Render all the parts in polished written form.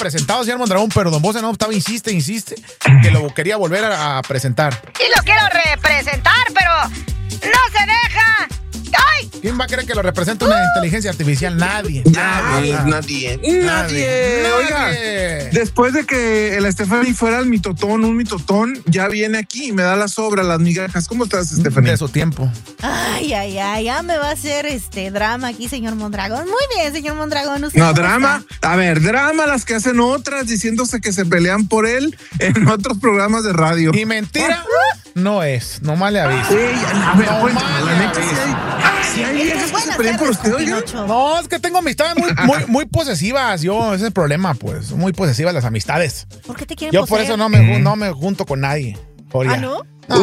presentado, señor Mondragón, pero don Bosa no estaba, insiste, que lo quería volver a presentar. Y lo quiero representar, pero no se deja. ¡Ay! ¿Quién va a creer que lo representa una inteligencia artificial? Nadie. Nadie. Oiga, después de que el Stephanie fuera un mitotón, ya viene aquí y me da la sobra, las migajas. ¿Cómo estás, Stephanie? De su tiempo. Ay, ya me va a hacer drama aquí, señor Mondragón. Muy bien, señor Mondragón. No, drama. A ver, drama las que hacen otras diciéndose que se pelean por él en otros programas de radio. Y mentira no es, nomás le aviso. Sí, a ver, cuéntame, la neta sí hay viejas que se pelean por usted, oiga. No, es que tengo amistades muy posesivas. Ese es el problema, pues. Muy posesivas las amistades. ¿Por qué te quieren Yo por eso no me junto con nadie. ¿Ah, no?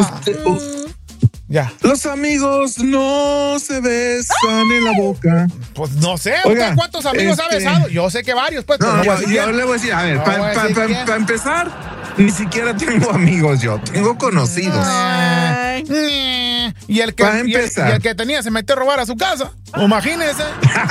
Ya. Los amigos no se besan en la boca. Pues no sé, oiga, ¿cuántos amigos ha besado? Yo sé que varios, pues. No, yo le voy a decir, a ver, para empezar, ni siquiera tengo amigos yo, tengo conocidos. Y el que tenía se metió a robar a su casa. Imagínese.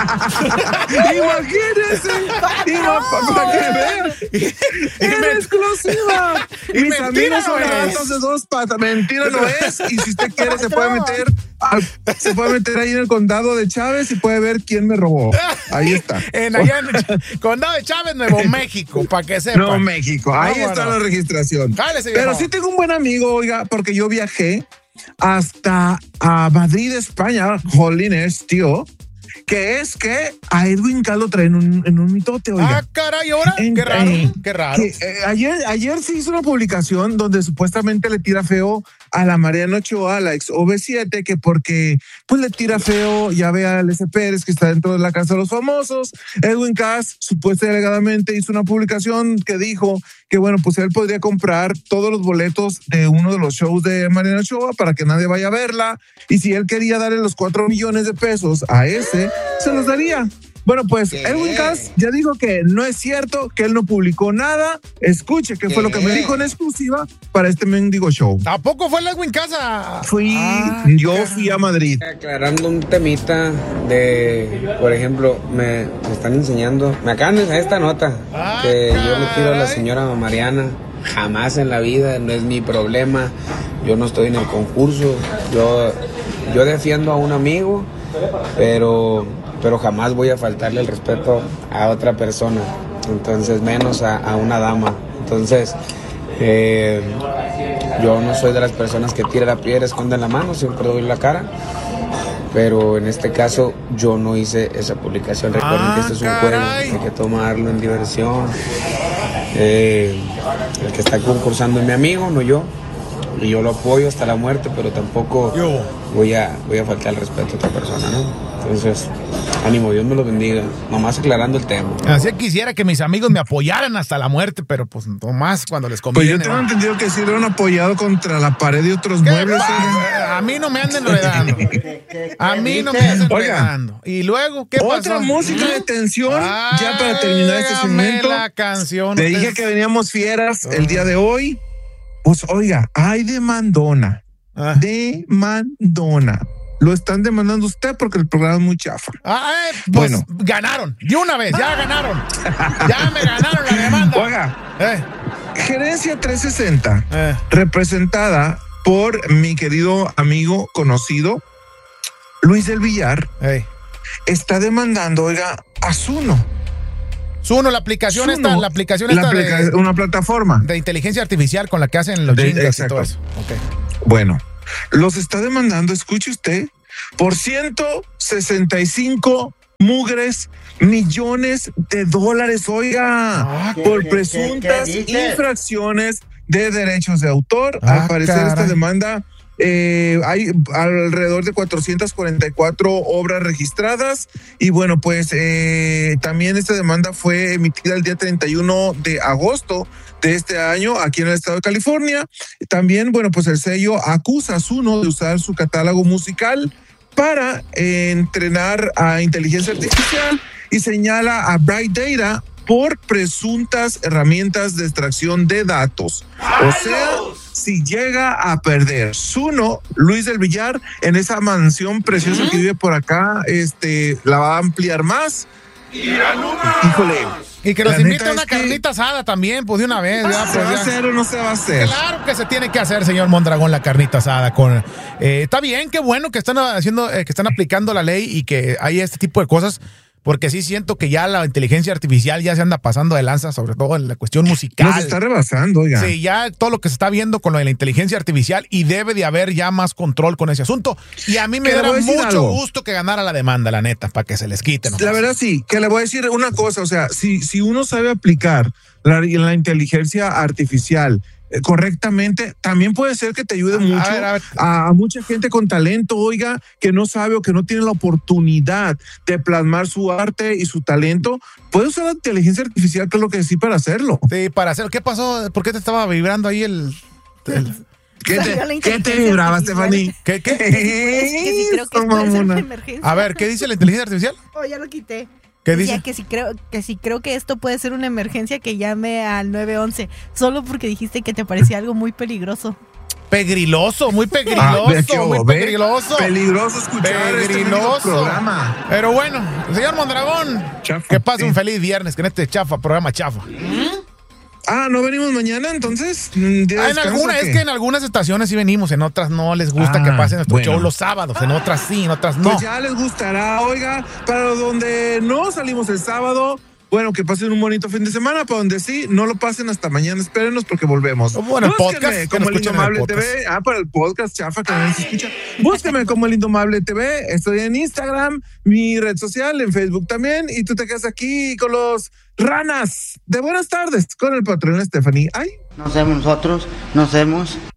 Para que vean. ¡Es exclusiva! Y mis amigos son gatos de dos patas. Mentira no es. Y si usted quiere, se puede meter ahí en el condado de Chávez y puede ver quién me robó. Ahí está. Allá en el condado de Chávez, Nuevo México, para que sepa. Nuevo México. Ahí está la registración. Pero sí tengo un buen amigo, oiga, porque yo viajé hasta a Madrid, España, jolines, tío, que es que a Edwin Cass lo traen en un mitote, oiga. Ah, caray, ¿ahora? Qué raro. Ayer se hizo una publicación donde supuestamente le tira feo a la Mariana Ochoa, a la ex OV7, que porque pues le tira feo, ya ve a L.S. Pérez, que está dentro de la casa de los famosos. Edwin Cass supuestamente alegadamente hizo una publicación que dijo que bueno, pues él podría comprar todos los boletos de uno de los shows de Mariana Ochoa para que nadie vaya a verla, y si él quería darle los 4 millones de pesos a ese, se los daría. Bueno, pues Edwin Cass ya dijo que no es cierto, que él no publicó nada. Escuche qué fue lo que me dijo en exclusiva para este mendigo show. ¿Tampoco fue el Edwin Cass? Yo fui a Madrid. Aclarando un temita de, por ejemplo, me están enseñando, me acaban de enseñar esta nota, que yo le tiro a la señora Mariana. Jamás en la vida, no es mi problema. Yo no estoy en el concurso. Yo defiendo a un amigo, pero jamás voy a faltarle el respeto a otra persona, entonces menos a una dama. Entonces yo no soy de las personas que tira la piedra, esconde la mano, siempre doy la cara, pero en este caso yo no hice esa publicación. Recuerden que esto es un juego, hay que tomarlo en diversión. El que está concursando es mi amigo, no yo, y yo lo apoyo hasta la muerte, pero tampoco voy a faltar el respeto a otra persona, ¿no? Entonces, ánimo, Dios me lo bendiga. Nomás aclarando el tema. Así quisiera que mis amigos me apoyaran hasta la muerte, pero pues nomás cuando les conviene. Pues yo tengo entendido que sí lo han apoyado contra la pared de otros muebles. A mí no me anden enredando. A mí no me anden enredando. Y luego, ¿qué pasó? Otra música de tensión, ya para terminar este segmento. La canción. Te dije que veníamos fieras el día de hoy. Pues oiga, hay demandona. Demandona. Lo están demandando usted porque el programa es muy chafa. Pues bueno, ganaron. De una vez, ya ganaron. Ya me ganaron la demanda. Oiga, Gerencia 360, representada por mi querido amigo conocido, Luis del Villar, está demandando, oiga, a Zuno. Zuno, la aplicación esta una plataforma de inteligencia artificial con la que hacen los jingles y todo eso. Okay. Bueno, los está demandando, escuche usted, por 165 mugres millones de dólares, oiga, por presuntas infracciones de derechos de autor. Al parecer esta demanda, hay alrededor de 444 obras registradas, y bueno, pues también esta demanda fue emitida el día 31 de agosto de este año aquí en el estado de California. También, bueno, pues el sello acusa a Zuno de usar su catálogo musical para entrenar a inteligencia artificial y señala a Bright Data por presuntas herramientas de extracción de datos. O sea, si llega a perder Zuno, Luis del Villar, en esa mansión preciosa que vive por acá, la va a ampliar más. Híjole. Y que nos invite a una carnita asada también, pues de una vez. ¿Se va a hacer o no se va a hacer? Claro que se tiene que hacer, señor Mondragón, la carnita asada. Está bien, qué bueno que están haciendo, que están aplicando la ley y que hay este tipo de cosas. Porque sí siento que ya la inteligencia artificial ya se anda pasando de lanza, sobre todo en la cuestión musical. Nos está rebasando, oiga. Sí, ya todo lo que se está viendo con lo de la inteligencia artificial y debe de haber ya más control con ese asunto. Y a mí me da mucho gusto que ganara la demanda, la neta, para que se les quite. La verdad sí, que le voy a decir una cosa, o sea, si uno sabe aplicar la inteligencia artificial correctamente, también puede ser que te ayude mucho a mucha gente con talento, oiga, que no sabe o que no tiene la oportunidad de plasmar su arte y su talento. Puede usar la inteligencia artificial, que es lo que sí, para hacerlo. Sí, para hacerlo. ¿Qué pasó? ¿Por qué te estaba vibrando ahí el... ¿Qué te vibraba, Stephanie? ¿Qué? Que sí creo que puede ser una emergencia. A ver, ¿qué dice la inteligencia artificial? Oh, ya lo quité. ¿Qué dice? Que si creo que esto puede ser una emergencia, que llame al 911, solo porque dijiste que te parecía algo muy peligroso. Pegriloso, muy pegriloso, muy pegriloso. Peligroso escuchar este programa. Pero bueno, señor Mondragón, chafa, que pase un feliz viernes con este programa chafa. ¿No venimos mañana entonces? En algunas estaciones sí venimos, en otras no les gusta que pasen nuestro show los sábados, en otras sí, en otras no. Pues ya les gustará, oiga, para donde no salimos el sábado, bueno, que pasen un bonito fin de semana, para donde sí, no lo pasen hasta mañana, espérenos porque volvemos. Bueno, el podcast, como el Indomable TV, para el podcast chafa que nadie se escucha. Búsqueme como el Indomable TV, estoy en Instagram, mi red social, en Facebook también, y tú te quedas aquí con los ranas de buenas tardes, con el patrón Stephanie. Ay. Nos vemos nosotros, nos vemos.